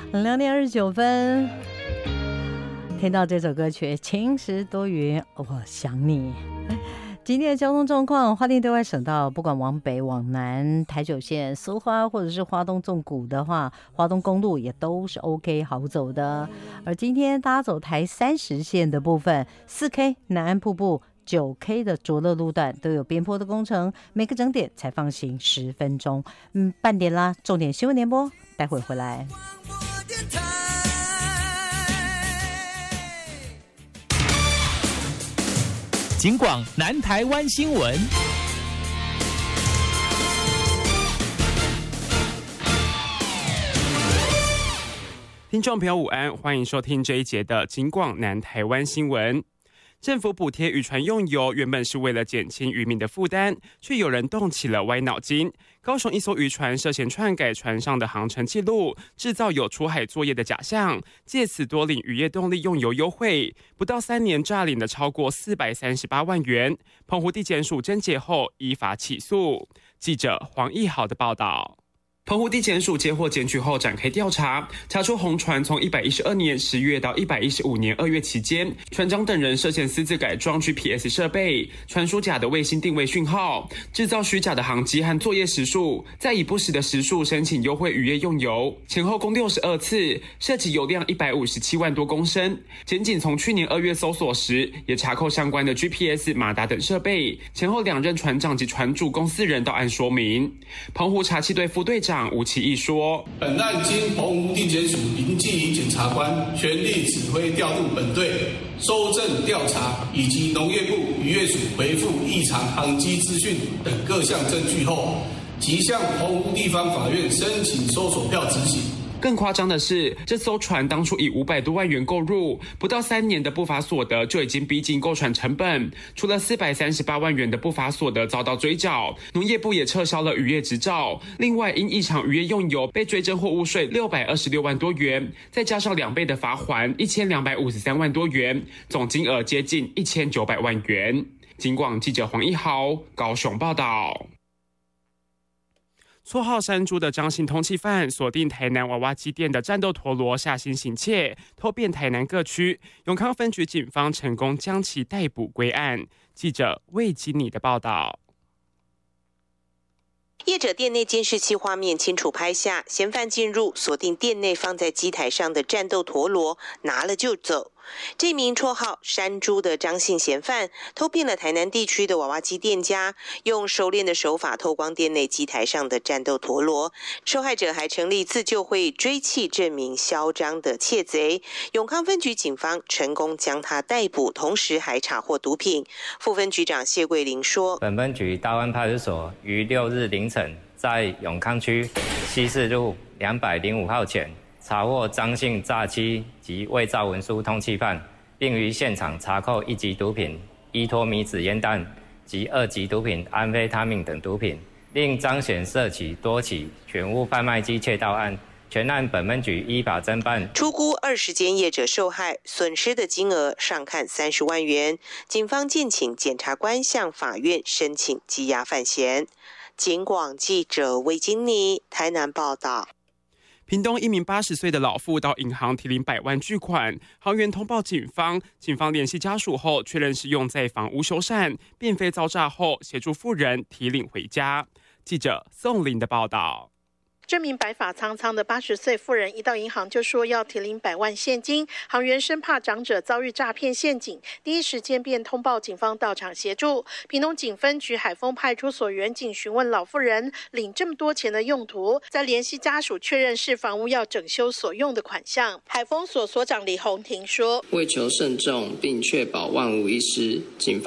2:29，听到这首歌曲《晴时多云我想你》。今天的交通状况，花莲对外省道不管往北往南，台九线苏花或者是花东纵谷的话，花东公路也都是 OK 好走的。而今天大家走台30线的部分，4K 南安瀑布9K 的卓乐路段都有边坡的工程，每个整点才放行10分钟。半点啦，重点新闻联播，待会回来。 警广南台湾新闻。 听众朋友午安，欢迎收听这一节的警广南台湾新闻。政府补贴渔船用油，原本是为了减轻渔民的负担，却有人动起了歪脑筋。高雄一艘渔船涉嫌篡改船上的航程记录，制造有出海作业的假象，借此多领渔业动力用油优惠，不到3年诈领了超过438万元。澎湖地检署侦结后依法起诉。记者黄义豪的报道。澎湖地检署接获检举后展开调查，查出红船从112年10月到115年2月期间，船长等人涉嫌私自改装 GPS 设备，传输假的卫星定位讯号，制造虚假的航机和作业时数，再以不实的时数申请优惠渔业用油，前后共62次，涉及油量157万多公升。检警从去年2月搜索时，也查扣相关的 GPS、马达等设备，前后2任船长及船主共4人到案说明。澎湖查缉队副队长吴其义说， 本案经澎湖地检署林继仪检察官全力指挥调度本队搜证调查，以及农业部渔业署回复异常航机资讯等各项证据后，即向澎湖地方法院申请搜索票执行。 更夸张的是，这艘船当初以500多万元购入，不到3年的不法所得就已经逼近购船成本。除了438万元的不法所得遭到追缴，农业部也撤销了渔业执照。另外，因异常渔业用油被追征货物税626万多元，再加上2倍的罚锾1253万多元，总金额接近1900万元。警广记者黄一豪高雄报道。绰号山猪的张姓通缉犯锁定台南娃娃机店的战斗陀螺下心行窃，偷遍台南各区。永康分局警方成功将其逮捕归案。记者魏基尼的报道。 业者店内监视器画面清楚拍下，嫌犯进入，锁定店内放在机台上的战斗陀螺，拿了就走。这名绰号山猪的张姓嫌犯偷遍了台南地区的娃娃机店家，用熟练的手法偷光店内机台上的战斗陀螺。受害者还成立自救会追缉这名嚣张的窃贼。永康分局警方成功将他逮捕，同时还查获毒品。副分局长谢桂林说， 本分局大湾派出所于6日凌晨在永康区西四路205号前查获张姓诈欺及伪造文书通缉犯，并于现场查扣1级毒品依托米子烟弹及2级毒品安非他命等毒品，另彰显涉及多起选物贩卖机窃盗案。全案本分局依法侦办， 初估20间业者受害，损失的金额上看30万元。警方建请检察官向法院申请羁押犯嫌。警广记者魏金妮台南报道。 屏东一名80岁的老妇到银行提领100万巨款，行员通报警方，警方联系家属后确认是用在房屋修缮，并非遭诈后协助妇人提领回家。记者宋林的报道。 这名白发苍苍的80岁妇人一到银行就说要提领100万现金，行员生怕长者遭遇诈骗陷阱，第一时间便通报警方到场协助。屏东警分局海丰派出所员警询问老妇人领这么多钱的用途，再联系家属确认是房屋要整修所用的款项。海丰所所长李宏庭说， 为求慎重并确保万无一失，警方